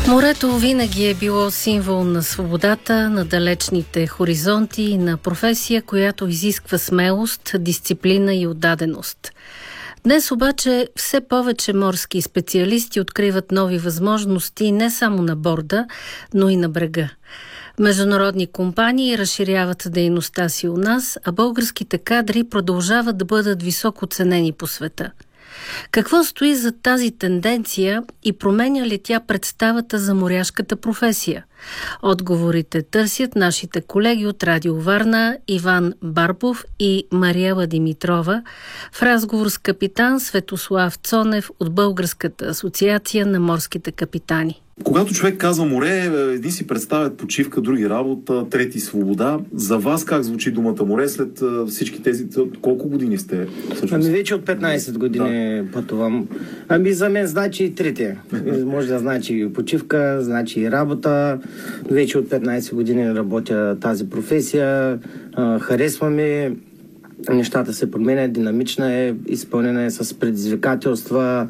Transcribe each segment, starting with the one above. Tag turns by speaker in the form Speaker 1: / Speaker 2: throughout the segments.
Speaker 1: Морето винаги е било символ на свободата, на далечните хоризонти и на професия, която изисква смелост, дисциплина и отдаденост. Днес обаче все повече морски специалисти откриват нови възможности не само на борда, но и на брега. Международни компании разширяват дейността си у нас, а българските кадри продължават да бъдат високо ценени по света. Какво стои за тази тенденция и променя ли тя представата за моряшката професия? Отговорите търсят нашите колеги от Радио Варна Иван Барбов и Мариела Димитрова в разговор с капитан Светослав Цонев от Българската асоциация на морските капитани.
Speaker 2: Когато човек казва море, едни си представят почивка, други работа, трети свобода. За вас как звучи думата море след всички тези... Колко години сте?
Speaker 3: Ами вече от 15 години пътувам. Ами за мен значи и трите. Може да значи и почивка, значи и работа. Вече от 15 години работя тази професия. Харесваме. Нещата се променят, динамична е, изпълнена е с предизвикателства,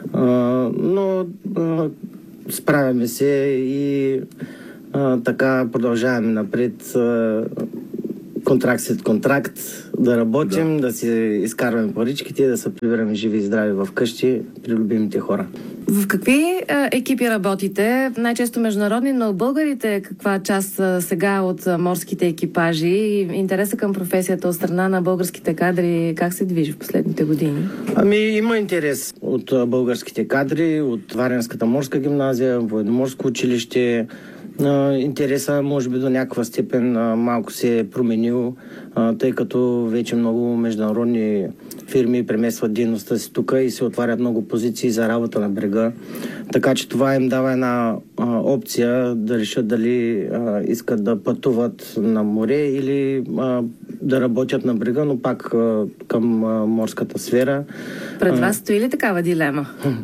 Speaker 3: но справяме се и така продължаваме напред, контракт след контракт, да работим, да си изкарваме паричките, да се прибираме живи и здрави в къщи при любимите хора.
Speaker 4: В какви екипи работите? Най-често международни, но българите каква част сега от морските екипажи и интереса към професията от страна на българските кадри как се движи в последните години?
Speaker 3: Ами има интерес от българските кадри, от Варненската морска гимназия, Военноморско училище. Интереса може би до някаква степен малко се е променил, тъй като вече много международни фирми преместват дейността си тук и се отварят много позиции за работа на брега. Така че това им дава една опция да решат дали искат да пътуват на море или да работят на брега, но пак към морската сфера.
Speaker 4: Пред вас стои ли такава дилема?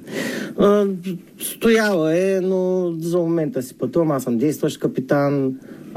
Speaker 3: Стояла е, но за момента си пътувам. Аз съм действащ капитан.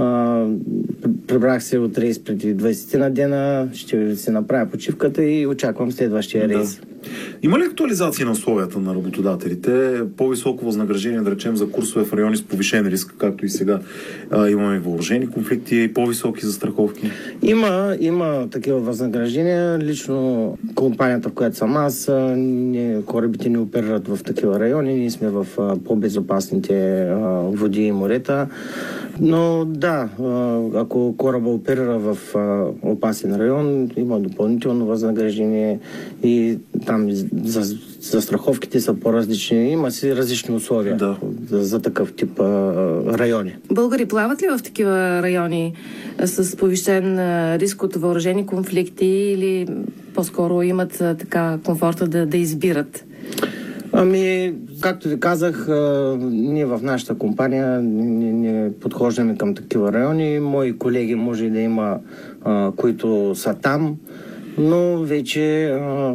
Speaker 3: Прибрах се от рейс преди 20 на дена. Ще си направя почивката и очаквам следващия рейс.
Speaker 2: Да. Има ли актуализация на условията на работодателите? По-високо възнаграждение, да речем, за курсове в райони с повишен риск, както и сега имаме въоръжени конфликти и по-високи застраховки?
Speaker 3: Има такива възнаграждения. Лично компанията, в която съм аз, корабите ни оперират в такива райони. Ние сме в по-безопасните води и морета. Но да, ако кораба оперира в опасен район, има допълнително възнаграждение и там застраховките са по-различни. Има си различни условия за такъв тип райони.
Speaker 4: Българи плават ли в такива райони с повишен риск от въоръжени конфликти или по-скоро имат така комфорта да избират?
Speaker 3: Ами, както ви казах, ние в нашата компания не подхождаме към такива райони. Мои колеги може и да има, които са там, но вече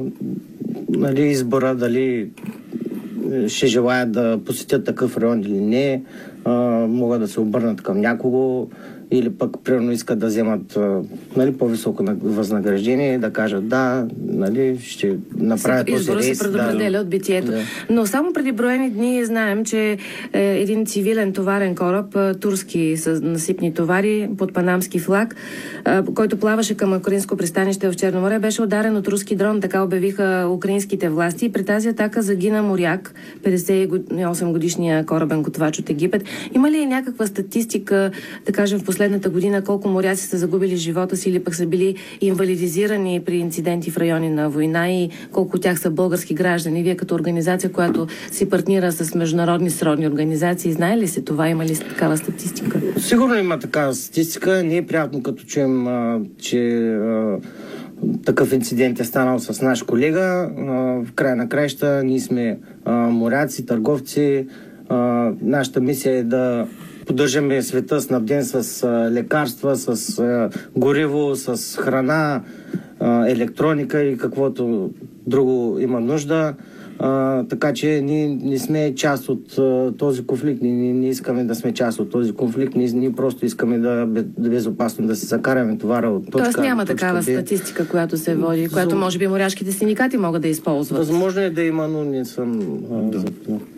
Speaker 3: избора дали ще желаят да посетят такъв район или не, могат да се обърнат към някого или пък примерно искат да вземат по-високо възнаграждение и да кажат да, ще направят този рейс.
Speaker 4: Избора се предопределя от битието. Да. Но само преди броени дни знаем, че един цивилен товарен кораб, турски с насипни товари под панамски флаг, който плаваше към украинско пристанище в Черно море, беше ударен от руски дрон, така обявиха украинските власти. При тази атака загина моряк, 58 годишния корабен готвач от Египет. Има ли някаква статистика, да кажем в последната година, колко моряци са загубили живота си или пък са били инвалидизирани при инциденти в райони на война и колко от тях са български граждани? Вие като организация, която си партнира с международни сродни организации, знае ли се това? Има ли такава статистика?
Speaker 3: Сигурно има такава статистика. Не е приятно като чуем, че такъв инцидент е станал с наш колега. В края на краища ние сме моряци, търговци. Нашата мисия е да поддържаме света снабден с лекарства, с гориво, с храна, електроника и каквото друго има нужда. Така че ние не сме част от този конфликт. Ние не искаме да сме част от този конфликт. Ние просто искаме да безопасно да се закараме товара от точка.
Speaker 4: Тоест няма такава статистика, която се води, която може би моряшките синдикати могат да използват.
Speaker 3: Възможно е да има, но не съм...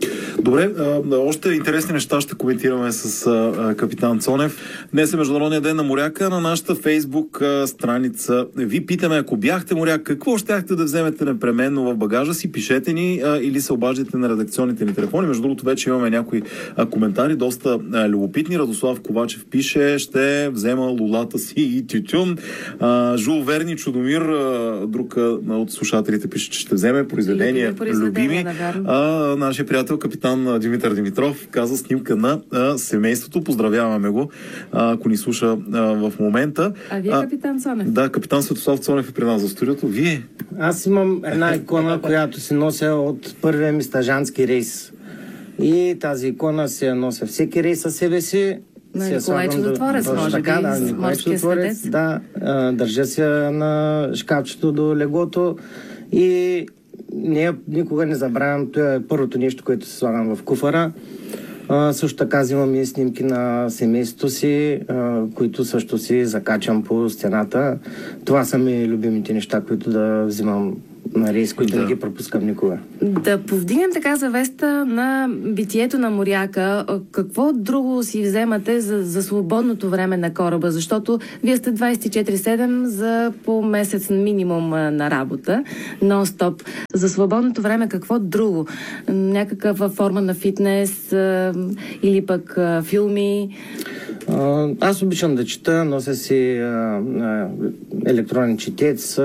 Speaker 2: Добре, още интересни неща ще коментираме с капитан Цонев. Днес е Международния ден на моряка. На нашата Фейсбук страница ви питаме, ако бяхте моряк, какво щяхте да вземете непременно в багажа си? Пишете ни или се обаждате на редакционните ни телефони. Между другото, вече имаме някои коментари, доста любопитни. Радослав Ковачев пише: ще взема лулата си и тютюн. Жул Верни Чудомир, друг от слушателите, пише, че ще вземе произведения любими. Нашия приятел капитан Димитър Димитров каза снимка на семейството. Поздравяваме го, ако ни слуша в момента.
Speaker 4: А вие, капитан Цонев?
Speaker 2: Да, капитан Светослав Цонев е при нас в студиото. Вие?
Speaker 3: Аз имам една икона, която се нося от първия ми стажански рейс. И тази икона се нося всеки рейс със себе си.
Speaker 4: На Николай Чудотворец, може би, морския светец.
Speaker 3: Да, държа се на шкафчето до леглото и никога не забравям. Това е първото нещо, което се слагам в куфара. Също така взимам и снимки на семейството си, които също си закачам по стената. Това са ми любимите неща, които да взимам на рейс, които не ги пропускам никога.
Speaker 4: Да повдигнем така завеста на битието на моряка. Какво друго си вземате за свободното време на кораба? Защото вие сте 24/7 за по месец минимум на работа, нон-стоп. За свободното време какво друго? Някаква форма на фитнес или пък филми?
Speaker 3: Аз обичам да чета, нося си електронен четец,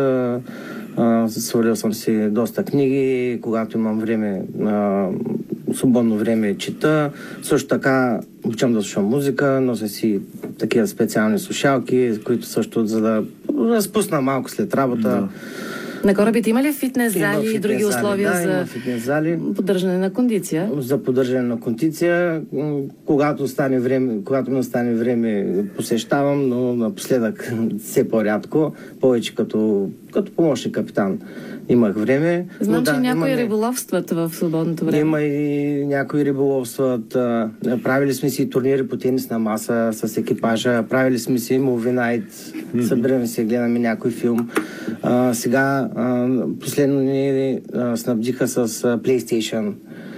Speaker 3: свалил съм си доста книги, когато имам време, свободно време чета. Също така обичам да слушам музика, нося си такива специални слушалки, които също за да разпусна малко след работа. Да.
Speaker 4: На корабите има ли фитнес зали и други условия
Speaker 3: за
Speaker 4: поддържане на кондиция?
Speaker 3: За поддържане на кондиция. Когато ми остане време, посещавам, но напоследък все по-рядко, повече като помощник капитан. Имах време.
Speaker 4: Знам, че някои риболовстват в свободното време.
Speaker 3: Има и някои риболовстват. Правили сме си турнири по тенисна маса с екипажа. Правили сме си Movie Night. Събираме се, гледаме някой филм. Сега последно ни снабдиха с PlayStation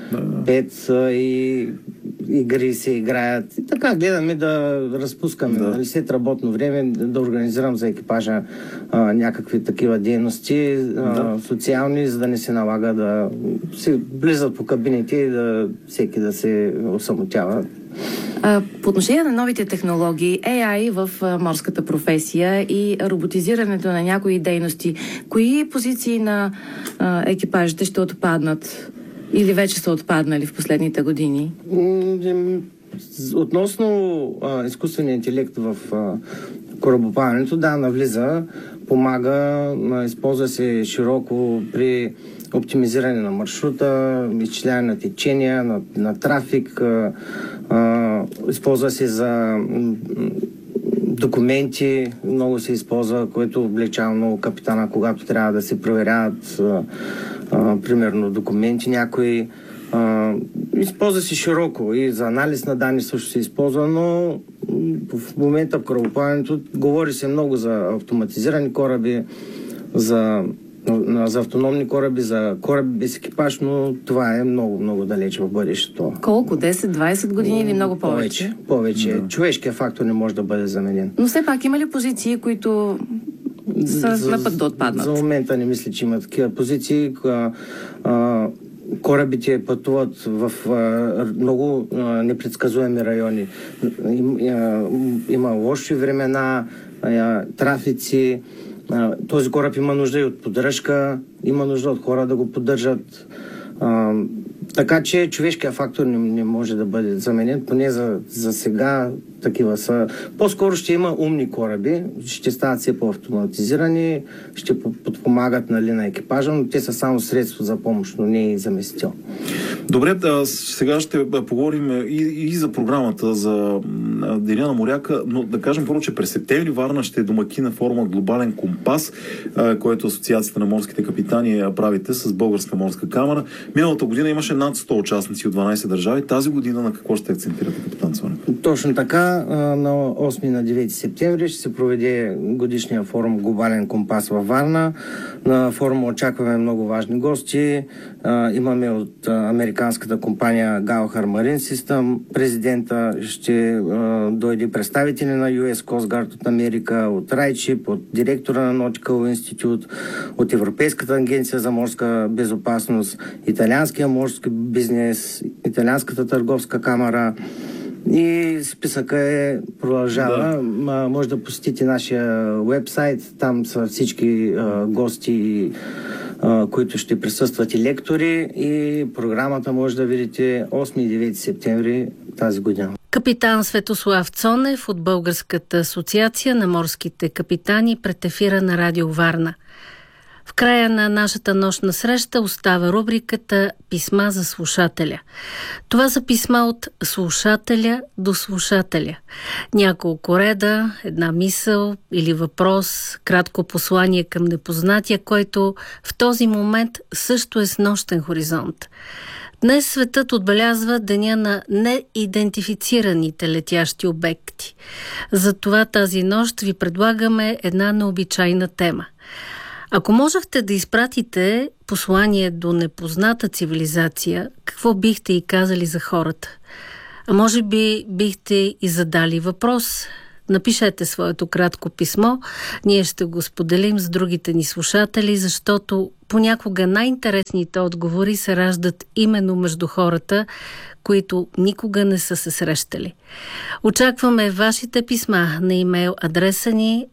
Speaker 3: 5 и игри се играят. И така гледаме да разпускаме. След работно време да организирам за екипажа някакви такива дейности социални, за да не се налага да се влизат по кабините и всеки да се осамотява.
Speaker 4: По отношение на новите технологии, AI в морската професия и роботизирането на някои дейности, кои позиции на екипажите ще отпаднат? Или вече са отпаднали в последните години?
Speaker 3: Относно изкуствения интелект в корабоплаването, навлиза, помага, използва се широко при оптимизиране на маршрута, изчисляване на течения, на трафик, използва се за документи, много се използва, което облегчава много капитана, когато трябва да се проверяват примерно документи някои. Използва се широко и за анализ на данни също се използва, но в момента в корабоплаването говори се много за автоматизирани кораби, за автономни кораби, за кораби без екипаж, но това е много, много далече в бъдещето.
Speaker 4: Колко? 10-20 години или много повече?
Speaker 3: Повече. Човешкият фактор не може да бъде заменен.
Speaker 4: Но все пак има ли позиции, които са на път да отпаднат?
Speaker 3: За момента не мисля, че има такива позиции. Корабите пътуват в много непредсказуеми райони. Има лоши времена, трафици. Този кораб има нужда и от поддръжка, има нужда от хора да го поддържат. Така че човешкият фактор не може да бъде заменен, поне за сега такива са. По-скоро ще има умни кораби, ще стават все по-автоматизирани, ще подпомагат на екипажа, но те са само средство за помощ, но не и заместител.
Speaker 2: Добре, сега ще поговорим и за програмата за Деня на моряка, но да кажем първо, че през септември Варна ще е домакин на форума Глобален компас, който Асоциацията на морските капитани правите с Българска морска камара. Миналата година имаше над 100 участници от 12 държави. Тази година на какво ще акцентирате, капитан Цонев?
Speaker 3: Точно така. на 8 на 9 септември ще се проведе годишния форум Глобален компас във Варна. На форума очакваме много важни гости. Имаме от американската компания Gallagher Marine System. Президента ще дойде представители на US Coast Guard от Америка, от RightShip, от директора на Nautical Institute, от Европейската агенция за морска безопасност, италианския морски бизнес, италианската търговска камара. И списъка продължава. Може да посетите нашия уебсайт. Там са всички гости, които ще присъстват, и лектори. И програмата може да видите 8 и 9 септември тази година.
Speaker 1: Капитан Светослав Цонев от Българската асоциация на морските капитани пред ефира на Радио Варна. В края на нашата нощна среща остава рубриката «Писма за слушателя». Това са писма от слушателя до слушателя. Няколко реда, една мисъл или въпрос, кратко послание към непознатия, който в този момент също е с нощен хоризонт. Днес светът отбелязва деня на неидентифицираните летящи обекти. Затова тази нощ ви предлагаме една необичайна тема. Ако можехте да изпратите послание до непозната цивилизация, какво бихте и казали за хората? А може би бихте и задали въпрос? Напишете своето кратко писмо, ние ще го споделим с другите ни слушатели, защото понякога най-интересните отговори се раждат именно между хората, които никога не са се срещали. Очакваме вашите писма на имейл адреса ни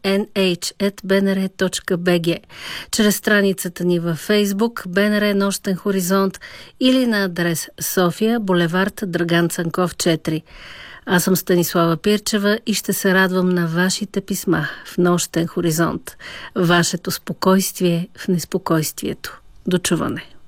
Speaker 1: nh@bnr.bg, чрез страницата ни във Фейсбук БНР Нощен хоризонт или на адрес София, булевард Драган Цанков 4. Аз съм Станислава Пирчева и ще се радвам на вашите писма в Нощен хоризонт. Вашето спокойствие в неспокойствието. До чуване!